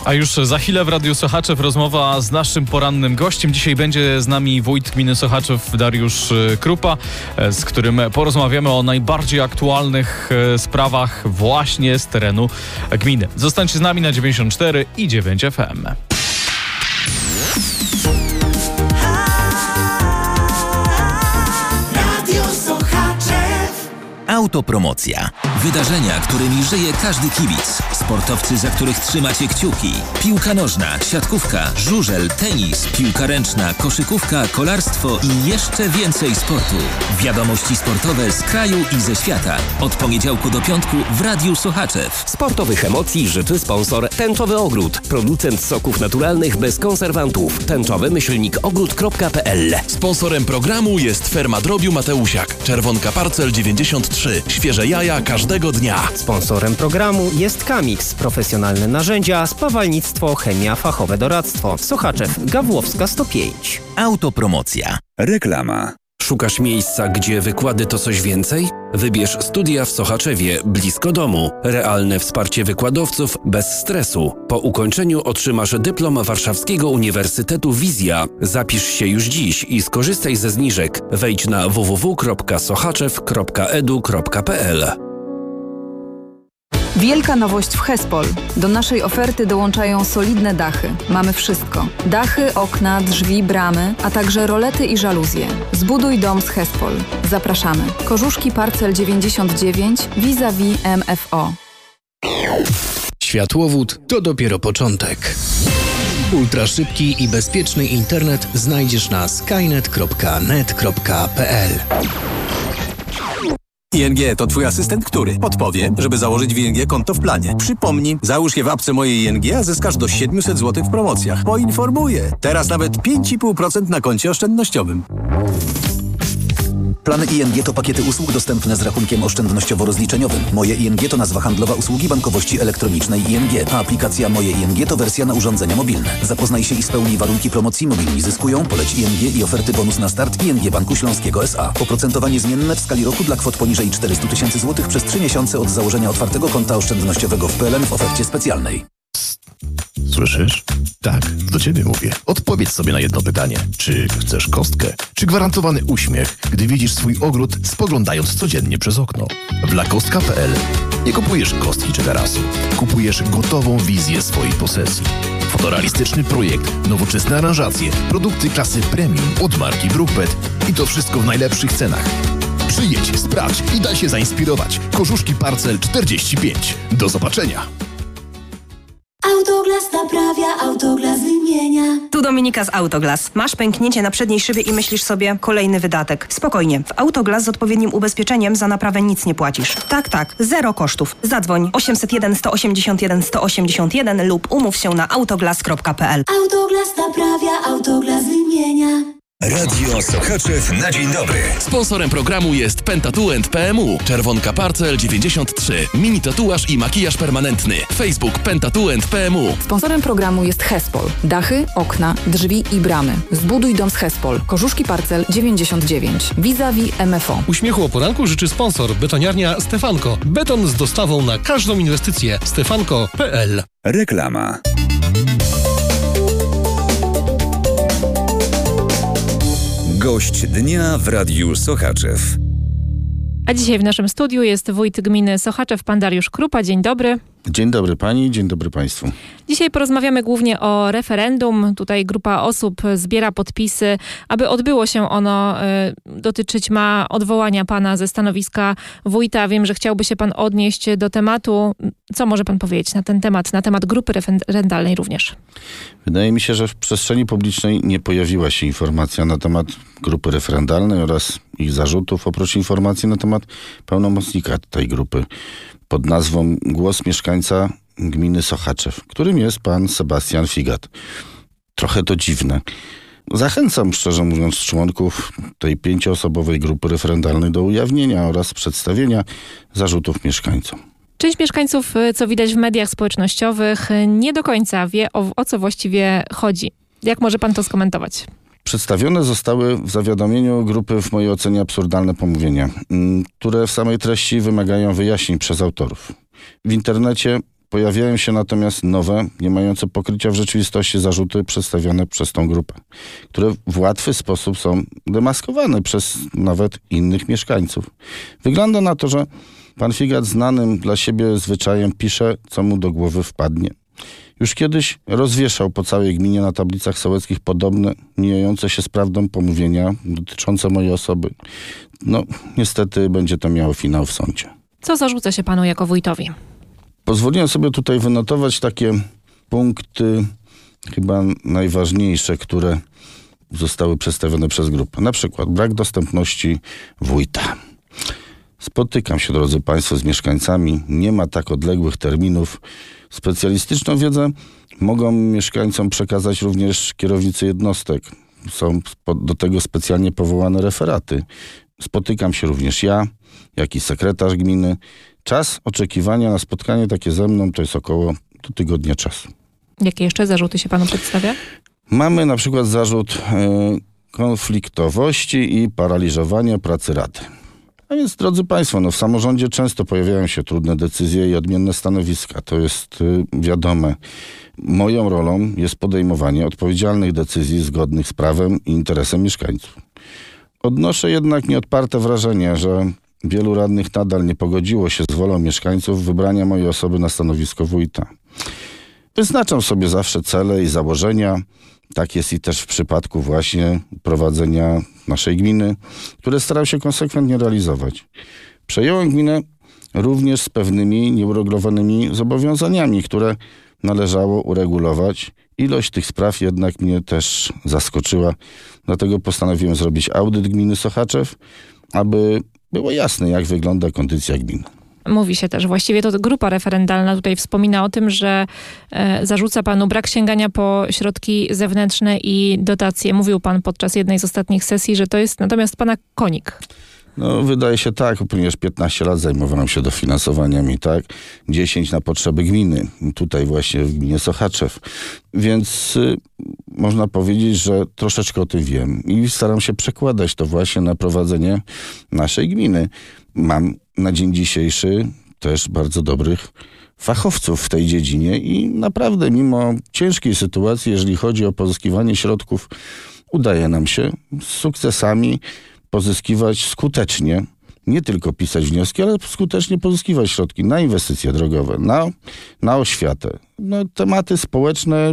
A już za chwilę w Radiu Sochaczew rozmowa z naszym porannym gościem. Dzisiaj będzie z nami wójt gminy Sochaczew Dariusz Krupa, z którym porozmawiamy o najbardziej aktualnych sprawach właśnie z terenu gminy. Zostańcie z nami na 94 i 9 FM. Autopromocja. Wydarzenia, którymi żyje każdy kibic. Sportowcy, za których trzymacie kciuki. Piłka nożna, siatkówka, żużel, tenis, piłka ręczna, koszykówka, kolarstwo i jeszcze więcej sportu. Wiadomości sportowe z kraju i ze świata. Od poniedziałku do piątku w Radiu Sochaczew. Sportowych emocji życzy sponsor Tęczowy Ogród. Producent soków naturalnych bez konserwantów. tęczowy-ogród.pl. Sponsorem programu jest Ferma Drobiu Mateusiak. Czerwonka Parcel 93. Świeże jaja każdego dnia. Sponsorem programu jest Kamix. Profesjonalne narzędzia, spawalnictwo, chemia, fachowe doradztwo. Sochaczew, Gawłowska 105. Autopromocja. Reklama. Szukasz miejsca, gdzie wykłady to coś więcej? Wybierz studia w Sochaczewie, blisko domu. Realne wsparcie wykładowców bez stresu. Po ukończeniu otrzymasz dyplom Warszawskiego Uniwersytetu Wizja. Zapisz się już dziś i skorzystaj ze zniżek. Wejdź na www.sochaczew.edu.pl. Wielka nowość w Hespol. Do naszej oferty dołączają solidne dachy. Mamy wszystko. Dachy, okna, drzwi, bramy, a także rolety i żaluzje. Zbuduj dom z Hespol. Zapraszamy. Korzuszki Parcel 99 vis-a-vis MFO. Światłowód to dopiero początek. Ultraszybki i bezpieczny internet znajdziesz na skynet.net.pl. ING to twój asystent, który podpowie, żeby założyć w ING konto w planie. Przypomnij, załóż je w apce mojej ING, a zyskasz do 700 zł w promocjach. Poinformuję. Teraz nawet 5,5% na koncie oszczędnościowym. Plany ING to pakiety usług dostępne z rachunkiem oszczędnościowo-rozliczeniowym. Moje ING to nazwa handlowa usługi bankowości elektronicznej ING, a aplikacja Moje ING to wersja na urządzenia mobilne. Zapoznaj się i spełnij warunki promocji. Mobilni zyskują, poleć ING i oferty bonus na start ING Banku Śląskiego S.A. Oprocentowanie zmienne w skali roku dla kwot poniżej 400 000 złotych przez 3 miesiące od założenia otwartego konta oszczędnościowego w PLN w ofercie specjalnej. Słyszysz? Tak, do ciebie mówię. Odpowiedz sobie na jedno pytanie. Czy chcesz kostkę? Czy gwarantowany uśmiech, gdy widzisz swój ogród, spoglądając codziennie przez okno? W lakostka.pl nie kupujesz kostki czy tarasu. Kupujesz gotową wizję swojej posesji. Fotorealistyczny projekt, nowoczesne aranżacje, produkty klasy premium od marki Brookbet i to wszystko w najlepszych cenach. Przyjedź, sprawdź i daj się zainspirować. Korzuszki Parcel 45. Do zobaczenia. Autoglas naprawia, Autoglas wymienia. Tu Dominika z Autoglas. Masz pęknięcie na przedniej szybie i myślisz sobie kolejny wydatek. Spokojnie. W Autoglas z odpowiednim ubezpieczeniem za naprawę nic nie płacisz. Tak, zero kosztów. Zadzwoń 801 181 181 lub umów się na autoglas.pl. Autoglas naprawia, Autoglas wymienia. Radio Sochaczew na dzień dobry. Sponsorem programu jest Pentatuent PMU. Czerwonka Parcel 93. Mini tatuaż i makijaż permanentny. Facebook Pentatuent PMU. Sponsorem programu jest Hespol. Dachy, okna, drzwi i bramy. Zbuduj dom z Hespol. Korzuszki Parcel 99 vis-a-vis MFO. Uśmiechu o poranku życzy sponsor betoniarnia Stefanko. Beton z dostawą na każdą inwestycję. Stefanko.pl. Reklama. Gość dnia w Radiu Sochaczew. A dzisiaj w naszym studiu jest wójt gminy Sochaczew, pan Dariusz Krupa. Dzień dobry. Dzień dobry pani, dzień dobry państwu. Dzisiaj porozmawiamy głównie o referendum. Tutaj grupa osób zbiera podpisy, aby odbyło się ono. Dotyczyć ma odwołania pana ze stanowiska wójta. Wiem, że chciałby się pan odnieść do tematu. Co może pan powiedzieć na ten temat, na temat grupy referendalnej również? Wydaje mi się, że w przestrzeni publicznej nie pojawiła się informacja na temat grupy referendalnej oraz ich zarzutów, oprócz informacji na temat pełnomocnika tej grupy pod nazwą Głos Mieszkańca Gminy Sochaczew, którym jest pan Sebastian Figat. Trochę to dziwne. Zachęcam, szczerze mówiąc, członków tej 5-osobowej grupy referendalnej do ujawnienia oraz przedstawienia zarzutów mieszkańcom. Część mieszkańców, co widać w mediach społecznościowych, nie do końca wie, o co właściwie chodzi. Jak może pan to skomentować? Przedstawione zostały w zawiadomieniu grupy w mojej ocenie absurdalne pomówienia, które w samej treści wymagają wyjaśnień przez autorów. W internecie Pojawiają się natomiast nowe, nie mające pokrycia w rzeczywistości zarzuty przedstawione przez tą grupę, które w łatwy sposób są demaskowane przez nawet innych mieszkańców. Wygląda na to, że pan Figat znanym dla siebie zwyczajem pisze, co mu do głowy wpadnie. Już kiedyś rozwieszał po całej gminie na tablicach sołeckich podobne, mijające się z prawdą pomówienia dotyczące mojej osoby. No, niestety będzie to miało finał w sądzie. Co zarzuca się panu jako wójtowi? Pozwoliłem sobie tutaj wynotować takie punkty chyba najważniejsze, które zostały przedstawione przez grupę. Na przykład brak dostępności wójta. Spotykam się, drodzy państwo, z mieszkańcami. Nie ma tak odległych terminów. Specjalistyczną wiedzę mogą mieszkańcom przekazać również kierownicy jednostek. Są do tego specjalnie powołane referaty. Spotykam się również ja, jak i sekretarz gminy. Czas oczekiwania na spotkanie takie ze mną to jest około do tygodnia czasu. Jakie jeszcze zarzuty się panu przedstawia? Mamy na przykład zarzut konfliktowości i paraliżowania pracy rady. A więc, drodzy państwo, w samorządzie często pojawiają się trudne decyzje i odmienne stanowiska. To jest wiadome. Moją rolą jest podejmowanie odpowiedzialnych decyzji zgodnych z prawem i interesem mieszkańców. Odnoszę jednak nieodparte wrażenie, że wielu radnych nadal nie pogodziło się z wolą mieszkańców wybrania mojej osoby na stanowisko wójta. Wyznaczam sobie zawsze cele i założenia. Tak jest i też w przypadku właśnie prowadzenia naszej gminy, które staram się konsekwentnie realizować. Przejąłem gminę również z pewnymi nieuregulowanymi zobowiązaniami, które należało uregulować. Ilość tych spraw jednak mnie też zaskoczyła. Dlatego postanowiłem zrobić audyt gminy Sochaczew, aby było jasne, jak wygląda kondycja gminy. Mówi się też, właściwie to grupa referendalna tutaj wspomina o tym, że zarzuca panu brak sięgania po środki zewnętrzne i dotacje. Mówił pan podczas jednej z ostatnich sesji, że to jest natomiast pana konik. No, wydaje się tak, ponieważ 15 lat zajmowałem się dofinansowaniami, tak? 10 na potrzeby gminy, tutaj właśnie w gminie Sochaczew. Więc można powiedzieć, że troszeczkę o tym wiem i staram się przekładać to właśnie na prowadzenie naszej gminy. Mam na dzień dzisiejszy też bardzo dobrych fachowców w tej dziedzinie i naprawdę mimo ciężkiej sytuacji, jeżeli chodzi o pozyskiwanie środków, udaje nam się z sukcesami pozyskiwać skutecznie, nie tylko pisać wnioski, ale skutecznie pozyskiwać środki na inwestycje drogowe, na oświatę, tematy społeczne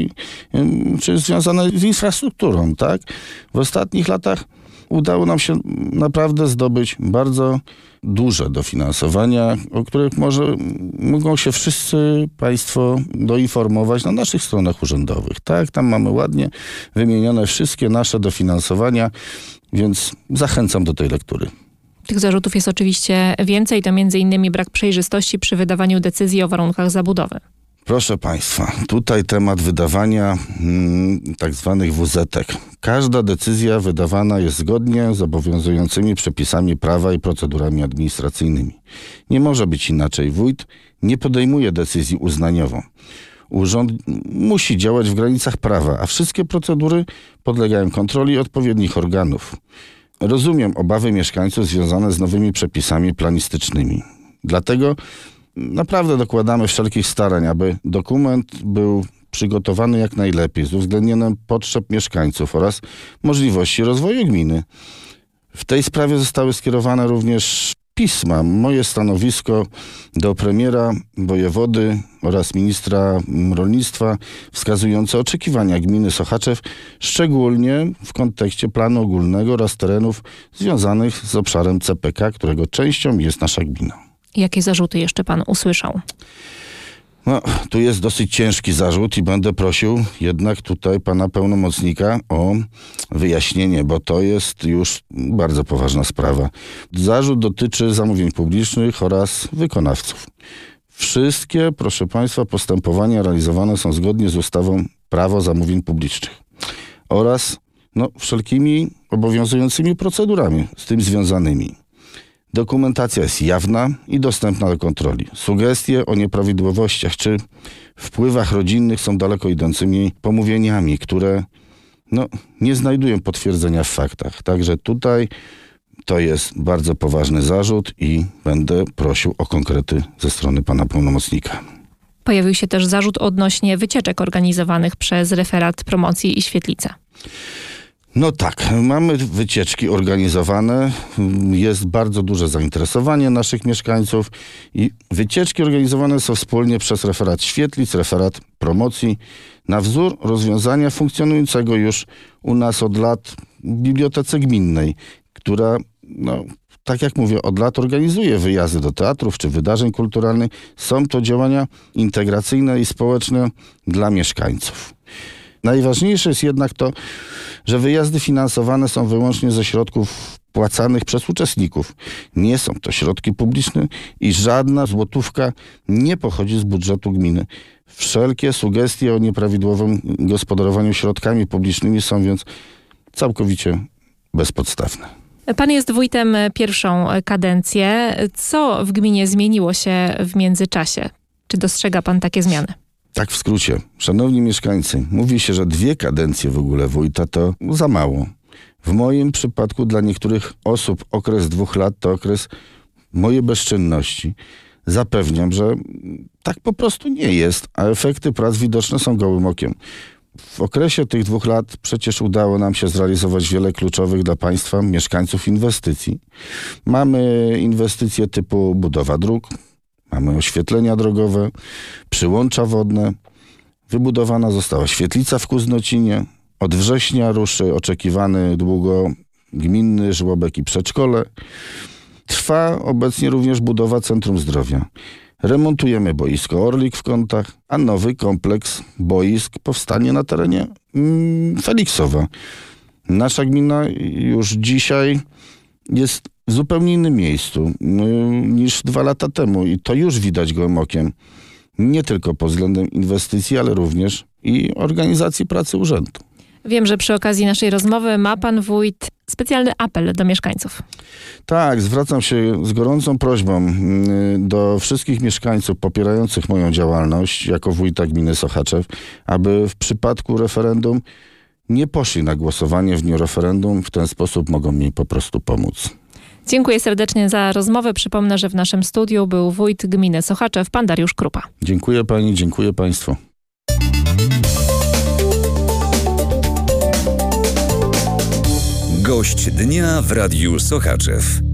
czy związane z infrastrukturą, tak? W ostatnich latach udało nam się naprawdę zdobyć bardzo duże dofinansowania, o których mogą się wszyscy państwo doinformować na naszych stronach urzędowych. Tak, tam mamy ładnie wymienione wszystkie nasze dofinansowania, więc zachęcam do tej lektury. Tych zarzutów jest oczywiście więcej, to m.in. brak przejrzystości przy wydawaniu decyzji o warunkach zabudowy. Proszę państwa, tutaj temat wydawania tak zwanych WZ-ek. Każda decyzja wydawana jest zgodnie z obowiązującymi przepisami prawa i procedurami administracyjnymi. Nie może być inaczej. Wójt nie podejmuje decyzji uznaniową. Urząd musi działać w granicach prawa, a wszystkie procedury podlegają kontroli odpowiednich organów. Rozumiem obawy mieszkańców związane z nowymi przepisami planistycznymi. Dlatego naprawdę dokładamy wszelkich starań, aby dokument był przygotowany jak najlepiej z uwzględnieniem potrzeb mieszkańców oraz możliwości rozwoju gminy. W tej sprawie zostały skierowane również pisma. Moje stanowisko do premiera, wojewody oraz ministra rolnictwa wskazujące oczekiwania gminy Sochaczew, szczególnie w kontekście planu ogólnego oraz terenów związanych z obszarem CPK, którego częścią jest nasza gmina. Jakie zarzuty jeszcze pan usłyszał? Tu jest dosyć ciężki zarzut i będę prosił jednak tutaj pana pełnomocnika o wyjaśnienie, bo to jest już bardzo poważna sprawa. Zarzut dotyczy zamówień publicznych oraz wykonawców. Wszystkie, proszę państwa, postępowania realizowane są zgodnie z ustawą Prawo zamówień publicznych oraz wszelkimi obowiązującymi procedurami z tym związanymi. Dokumentacja jest jawna i dostępna do kontroli. Sugestie o nieprawidłowościach czy wpływach rodzinnych są daleko idącymi pomówieniami, które nie znajdują potwierdzenia w faktach. Także tutaj to jest bardzo poważny zarzut i będę prosił o konkrety ze strony pana pełnomocnika. Pojawił się też zarzut odnośnie wycieczek organizowanych przez referat promocji i Świetlice. No tak, mamy wycieczki organizowane, jest bardzo duże zainteresowanie naszych mieszkańców i wycieczki organizowane są wspólnie przez referat Świetlic, referat promocji na wzór rozwiązania funkcjonującego już u nas od lat w Bibliotece Gminnej, która, tak jak mówię, od lat organizuje wyjazdy do teatrów czy wydarzeń kulturalnych. Są to działania integracyjne i społeczne dla mieszkańców. Najważniejsze jest jednak to, że wyjazdy finansowane są wyłącznie ze środków płacanych przez uczestników. Nie są to środki publiczne i żadna złotówka nie pochodzi z budżetu gminy. Wszelkie sugestie o nieprawidłowym gospodarowaniu środkami publicznymi są więc całkowicie bezpodstawne. Pan jest wójtem pierwszą kadencję. Co w gminie zmieniło się w międzyczasie? Czy dostrzega pan takie zmiany? Tak w skrócie. Szanowni mieszkańcy, mówi się, że 2 kadencje w ogóle wójta to za mało. W moim przypadku dla niektórych osób okres 2 lat to okres mojej bezczynności. Zapewniam, że tak po prostu nie jest, a efekty prac widoczne są gołym okiem. W okresie tych 2 lat przecież udało nam się zrealizować wiele kluczowych dla państwa, mieszkańców inwestycji. Mamy inwestycje typu budowa dróg, mamy oświetlenia drogowe, przyłącza wodne. Wybudowana została świetlica w Kuznocinie. Od września ruszy oczekiwany długo gminny żłobek i przedszkole. Trwa obecnie również budowa Centrum Zdrowia. Remontujemy boisko Orlik w Kątach, a nowy kompleks boisk powstanie na terenie Feliksowa. Nasza gmina już dzisiaj jest w zupełnie innym miejscu niż 2 lata temu i to już widać gołym okiem. Nie tylko pod względem inwestycji, ale również i organizacji pracy urzędu. Wiem, że przy okazji naszej rozmowy ma pan wójt specjalny apel do mieszkańców. Tak, zwracam się z gorącą prośbą do wszystkich mieszkańców popierających moją działalność jako wójta gminy Sochaczew, aby w przypadku referendum nie poszli na głosowanie w dniu referendum. W ten sposób mogą mi po prostu pomóc. Dziękuję serdecznie za rozmowę. Przypomnę, że w naszym studiu był wójt gminy Sochaczew, pan Dariusz Krupa. Dziękuję pani, dziękuję państwu. Gość dnia w Radiu Sochaczew.